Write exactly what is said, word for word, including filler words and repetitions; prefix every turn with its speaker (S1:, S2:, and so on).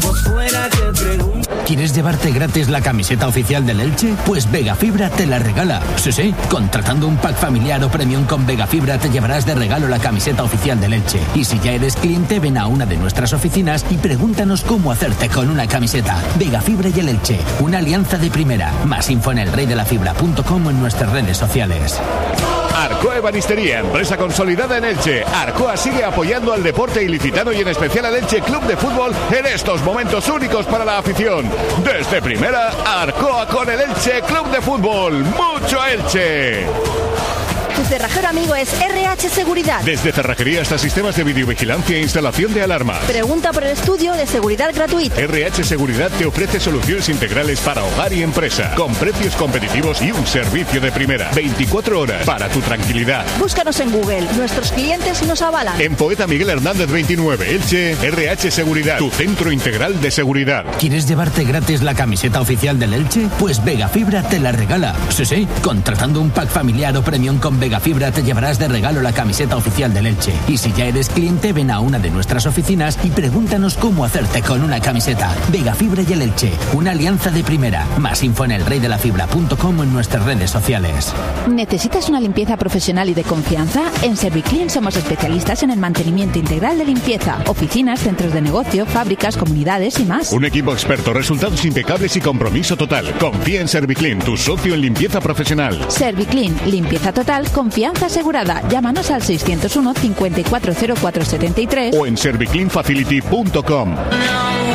S1: ¿Quieres llevarte gratis la camiseta oficial del Elche? Pues Vegafibra te la regala. Sí, sí, contratando un pack familiar o premium con Vegafibra te llevarás de regalo la camiseta oficial del Elche. Y si ya eres cliente, ven a una de nuestras oficinas y pregúntanos cómo hacerte con una camiseta. Vegafibra y el Elche, una alianza de primera. Más info en el rey de la fibra punto com o en nuestras redes sociales.
S2: Arcoa Ebanistería, empresa consolidada en Elche. Arcoa sigue apoyando al deporte ilicitano y en especial al Elche Club de Fútbol en estos momentos únicos para la afición. Desde primera, Arcoa con el Elche Club de Fútbol. ¡Mucho Elche!
S3: Tu cerrajero amigo es R H Seguridad.
S2: Desde cerrajería hasta sistemas de videovigilancia e instalación de alarmas.
S3: Pregunta por el estudio de seguridad gratuito.
S2: R H Seguridad te ofrece soluciones integrales para hogar y empresa, con precios competitivos y un servicio de primera. veinticuatro horas para tu tranquilidad.
S3: Búscanos en Google. Nuestros clientes nos avalan.
S2: En Poeta Miguel Hernández veintinueve, Elche, R H Seguridad, tu centro integral de seguridad.
S1: ¿Quieres llevarte gratis la camiseta oficial del Elche? Pues Vegafibra te la regala. Sí, sí, contratando un pack familiar o premium con Vegafibra te llevarás de regalo la camiseta oficial del Elche. Y si ya eres cliente, ven a una de nuestras oficinas y pregúntanos cómo hacerte con una camiseta. Vegafibra y el Elche, una alianza de primera. Más info en el rey de la fibra punto com o en nuestras redes sociales.
S4: ¿Necesitas una limpieza profesional y de confianza? En Serviclean somos especialistas en el mantenimiento integral de limpieza. Oficinas, centros de negocio, fábricas, comunidades y más.
S2: Un equipo experto, resultados impecables y compromiso total. Confía en Serviclean, tu socio en limpieza profesional.
S4: Serviclean, limpieza total, confianza asegurada. Llámanos al seiscientos uno cincuenta y cuatro cero cuatro setenta y tres
S2: o en serviclean facility punto com.